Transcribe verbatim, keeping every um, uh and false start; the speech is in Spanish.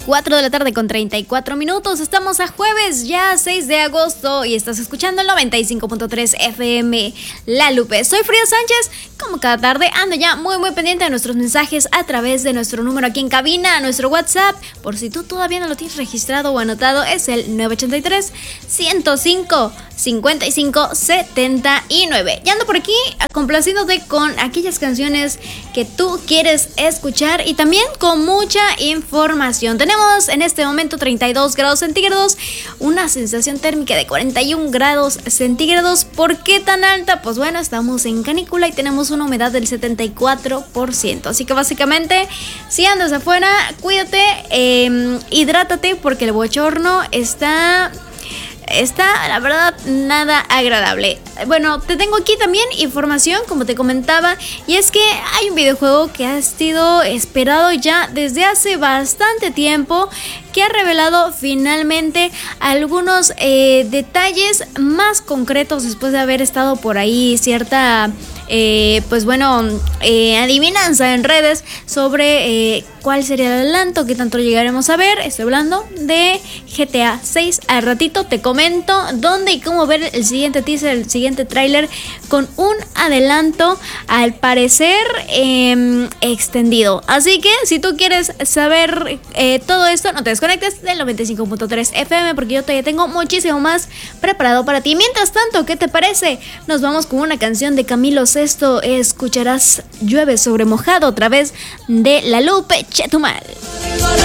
cuatro de la tarde con treinta y cuatro minutos. Estamos a jueves ya seis de agosto y estás escuchando el noventa y cinco punto tres F M La Lupe. Soy Frida Sánchez. Como cada tarde ando ya muy muy pendiente de nuestros mensajes a través de nuestro número aquí en cabina, nuestro WhatsApp. Por si tú todavía no lo tienes registrado o anotado, es el nueve ocho tres, ciento cinco, cincuenta y cinco, setenta y nueve. Y ando por aquí complaciéndote con aquellas canciones que tú quieres escuchar y también con mucha información. Tenemos en este momento treinta y dos grados centígrados, una sensación térmica de cuarenta y un grados centígrados. ¿Por qué tan alta? Pues bueno, estamos en canícula y tenemos una humedad del setenta y cuatro por ciento. Así que básicamente, si andas afuera, cuídate, eh, hidrátate porque el bochorno está... Está, la verdad, nada agradable. Bueno, te tengo aquí también información, como te comentaba, y es que hay un videojuego que ha sido esperado ya desde hace bastante tiempo, que ha revelado finalmente algunos eh, detalles más concretos después de haber estado por ahí cierta... Eh, pues bueno, eh, adivinanza en redes sobre eh, cuál sería el adelanto, qué tanto llegaremos a ver. Estoy hablando de G T A seis. Al ratito te comento dónde y cómo ver el siguiente teaser, el siguiente tráiler con un adelanto al parecer eh, extendido. Así que si tú quieres saber eh, todo esto, no te desconectes del noventa y cinco punto tres F M porque yo todavía tengo muchísimo más preparado para ti. Mientras tanto, ¿qué te parece? Nos vamos con una canción de Camilo Sesto. Escucharás Llueve sobre mojado a través de La Lupe. Chetumal.